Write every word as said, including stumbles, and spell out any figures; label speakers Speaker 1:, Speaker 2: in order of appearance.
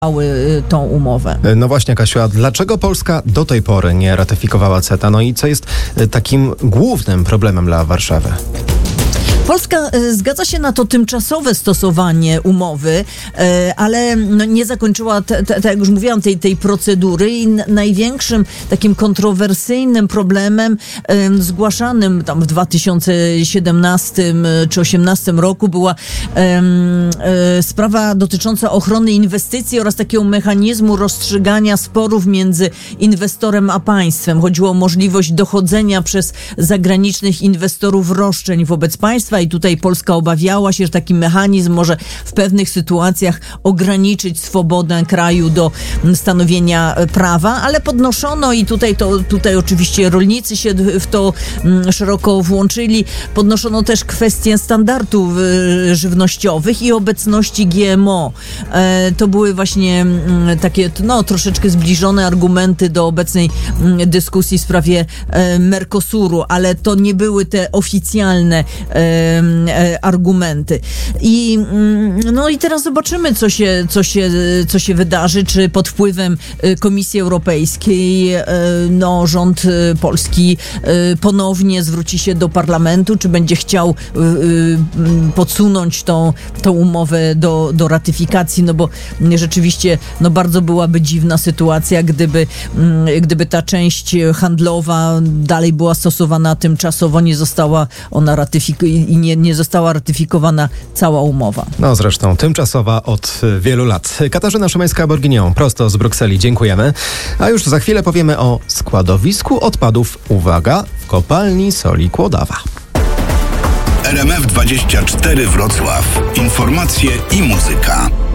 Speaker 1: tą umowę.
Speaker 2: No właśnie, Kasiu, a dlaczego Polska do tej pory nie ratyfikowała CETA? No i co jest takim głównym problemem dla Warszawy?
Speaker 1: Polska e, zgadza się na to tymczasowe stosowanie umowy, e, ale no, nie zakończyła, tak jak już mówiłam, tej, tej procedury i n- największym takim kontrowersyjnym problemem e, zgłaszanym tam w dwa tysiące siedemnastym czy osiemnastym roku była e, e, sprawa dotycząca ochrony inwestycji oraz takiego mechanizmu rozstrzygania sporów między inwestorem a państwem. Chodziło o możliwość dochodzenia przez zagranicznych inwestorów roszczeń wobec państwa. I tutaj Polska obawiała się, że taki mechanizm może w pewnych sytuacjach ograniczyć swobodę kraju do stanowienia prawa, ale podnoszono i tutaj to, tutaj oczywiście rolnicy się w to szeroko włączyli, podnoszono też kwestię standardów żywnościowych i obecności G M O. To były właśnie takie, no, troszeczkę zbliżone argumenty do obecnej dyskusji w sprawie Mercosuru, ale to nie były te oficjalne argumenty. I, no i teraz zobaczymy, co się, co się, co się wydarzy, czy pod wpływem Komisji Europejskiej no, rząd polski ponownie zwróci się do parlamentu, czy będzie chciał podsunąć tą, tą umowę do, do ratyfikacji, no bo rzeczywiście no, bardzo byłaby dziwna sytuacja, gdyby, gdyby ta część handlowa dalej była stosowana tymczasowo, nie została ona ratyfikowana i nie, nie została ratyfikowana cała umowa.
Speaker 2: No zresztą tymczasowa od wielu lat. Katarzyna Szymańska-Borginią, prosto z Brukseli. Dziękujemy. A już za chwilę powiemy o składowisku odpadów, uwaga, w kopalni soli Kłodawa.
Speaker 3: R M F dwadzieścia cztery Wrocław. Informacje i muzyka.